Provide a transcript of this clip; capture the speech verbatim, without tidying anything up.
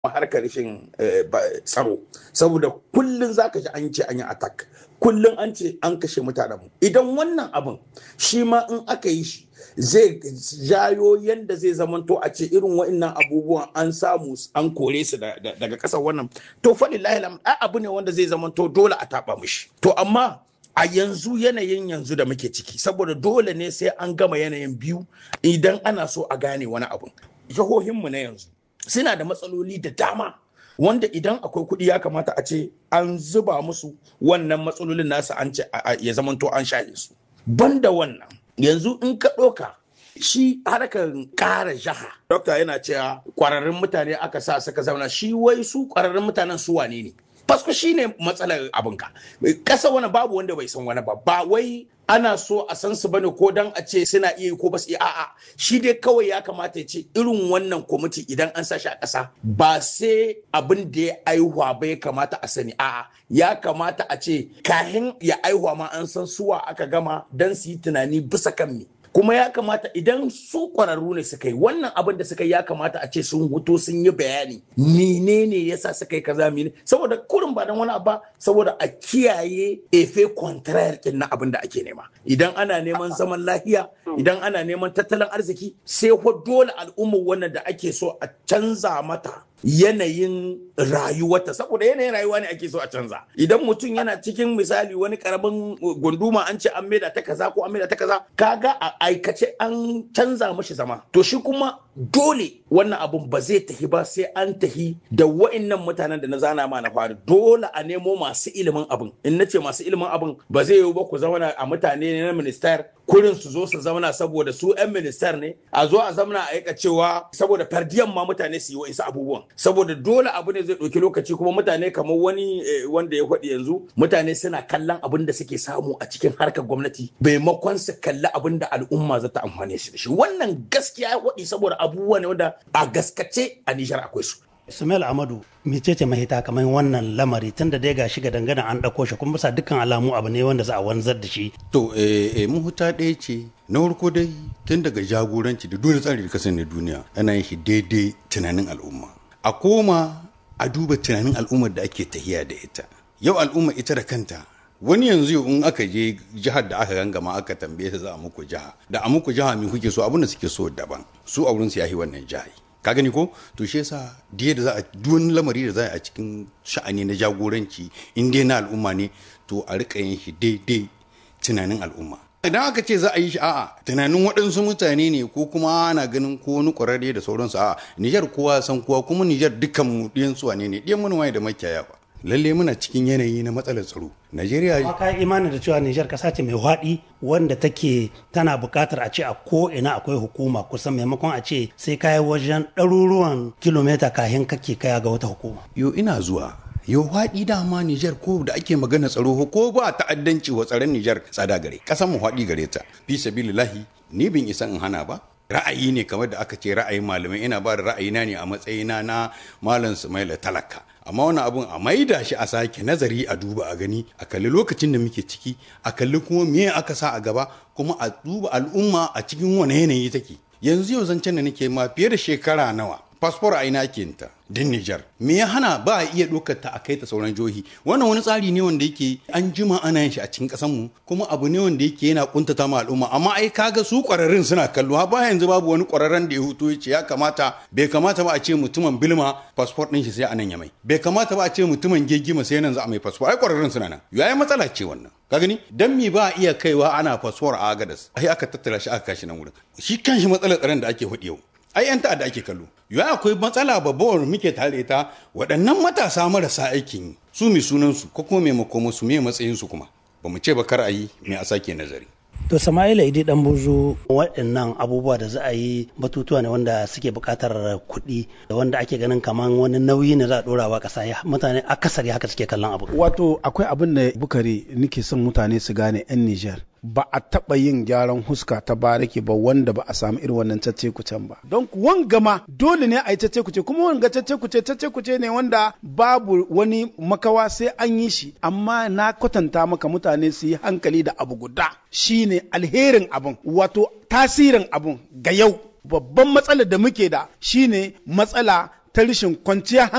harkar rashin tsaro saboda kullun zaka ji an ce an yi attack kullun an ce an kashe mutanen mu idan wannan abin shi ma in aka yi shi zai jayo yanda zai zamanto a ce irin wa'annan abubuwan an samu an kore su daga kasar wannan to fa lillahi alhamd abu ne wanda zai zamanto dole a taba mishi to amma a yanzu yanayin yanzu da muke ciki saboda dole ne sai an gama yanayin biyu idan ana so a gane wani abu jihohinmu na yanzu suna da matsaloli da dama wanda idan akwai kuɗi ya kamata a ce an zuba musu wannan matsalolin nasu an ce ya zamanto an shaye su banda wannan yanzu in ka ɗauka shi harkar ƙara jaha dokta yana cewa ƙwararrun mutane aka sa suka zauna shi wai su ƙwararrun mutanen su wane ne fasko shi ne matsalar abinka ƙasa wani babu wanda bai san wani ba ba wai ana so a san su bane ko dan a ce suna iya ko ba su iya a'a shi dai kawai ya kamata ya ce irin wannan kwamiti idan an sa shi a ƙasa ba sai abin da ya aihuwa ba ya kamata a sani a'a ya kamata a ce kahin ya aihuwa ma an san suwa aka gama dan su yi tunani bisa kan me kuma ya kamata idan su kwararru ne suka yi wannan abin da suka yi ya kamata a ce sun huto sun yi bayani menene yasa suka yi kaza mene saboda kurin ba dan wani abu saboda a kiyaye efe contraire kin na abin da ake nema idan ana neman zaman lafiya idan ana neman tattalin arziki sai fa dole al'ummar wannan da ake so a canza mata yanayin rayuwarta saboda yanayin rayuwa ne ake so a canza idan mutum yana cikin misali wani karamin gunduma an ce an maida ta kaza ko an maida ta kaza kaga a aikace an canza mashi zama to shi kuma dole wannan abun ba zai tafi ba sai an tafi da wa'annan mutanen da na zana ma na fari dole a nemo masu ilimin abun in nace masu ilimin abun ba zai yiwu ba ku zauna a mutane na minister kurin su zo su zauna saboda su yan minister ne a zo a zauna a aika cewa saboda fardiyan ma mutane su yi wa'insu abubuwan saboda dole abu ne zai ɗauki lokaci kuma mutane kamar wani wanda ya faɗi yanzu mutane suna kallon abin da suke samu a cikin harkar gwamnati maimakon su kalli abin da al'umma za ta amfane shi da shi wannan gaskiya ya faɗi saboda abubuwa ne wanda a gaskace a Nijar akwai su. Ismail Amadu mecece mahita kamar wannan lamari tun da dai ga shiga dangana an ɗauko shi kuma bisa dukkan alamu abu ne wanda za a wanzar da shi. To eh mahuta ɗaya ce na farko dai tun daga jagoranci da dole tsari da kasar na duniya ana yin shi daidai tunanin al'umma. A koma a duba tunanin al'ummar da ake tahiya da ita. Yau al'umma ita da kanta wani yanzu in aka je jihar da aka gangama aka tambaye ta za a muku jiha da a muku jiha me kuke so abin da suke so daban su a wurin su yahi wannan jiha ka gani ko to shi yasa diya da za a duwan lamari da za a cikin sha'ani na jagoranci in dai na al'umma ne to a rika yin shi daidai tunanin al'umma idan aka ce za a yi shi a'a tunanin waɗansu mutane ne ko kuma ana ganin ko wani ƙwararre da sauransu a'a Nijar kowa san kowa kuma Nijar dukkan mu ɗiyan su wane ne ɗiyan manoma da makiyaya ba lalle muna cikin yanayi na matsalar tsaro Najeriya ka yi imani da cewa Nijar kasa ce mai haɗi wanda take tana buƙatar a ce a ko ina akwai hukuma kusan maimakon a ce sai kai wajen ɗaruruwan kilomita kahin kake kaya ga wata hukuma yo ina zuwa yau haɗi dama Nijar ko da ake magana tsaro ko ba ta'addanci wa tsaron Nijar tsada gare ƙasar mu haɗi gare ta fi sabilillahi ni bin isa in hana ba ra'ayi ne kamar da aka ce ra'ayin malamai ina ba da ra'ayina ne a matsayina na malam Sumaila Talaka amma wani abun a maida shi a sake nazari a duba a gani a kalli lokacin da muke ciki a kalli kuma me aka sa a gaba kuma a duba al'umma a cikin wani yanayi take yanzu yau zancen da nake ma fiye da shekara nawa fasfor a ina ke ta din Nijar me ya hana ba a iya ɗaukar ta a kai ta sauran jihohi wannan wani tsari ne wanda yake an jima ana yin shi a cikin ƙasar mu kuma abu ne wanda yake yana kuntata ma al'umma amma ai kaga su ƙwararrun suna kallo ha ba yanzu babu wani ƙwararren da ya huto ya ce ya kamata bai kamata ba a ce mutumin Bilma fasfor ɗin shi sai a nan ya mai bai kamata ba a ce mutumin Gegima sai nan za a mai fasfor ai ƙwararrun suna nan yayi matsala ce wannan ka gani dan me ba a iya kaiwa ana fasfor a Agadas ai aka tattara shi aka kashi nan wurin shi kanshi matsalar tsaron da ake hudu yau ai yan ta'adda ake kallo yau akwai matsala babbar muke tare ta waɗannan matasa marasa aikin su mi sunan su ko kuma me makoma su me matsayin su kuma bamu ce ba kar ayi me a sake nazari to Sama'ila Idi dan buzu waɗannan abubuwa da za a yi batutuwa ne wanda suke buƙatar kuɗi da wanda ake ganin kaman wani nauyi ne za a ɗora wa ƙasa mutane akasari haka suke kallon abu wato akwai abin da Bukari nake son mutane su gane yan Nijar ba a taɓa yin gyaran huska ta barake ba wanda ba a samu irin wannan cece kucen ba don wanga ma dole ne a yi cece kuce kuma wanga cece kuce cece kuce ne wanda babu wani makawa sai an yi shi amma na kwatanta maka mutane su yi hankali da abu guda shine alherin abun wato tasirin abun ga yau babban matsalar da muke da shine matsala ta rishin kwanciyar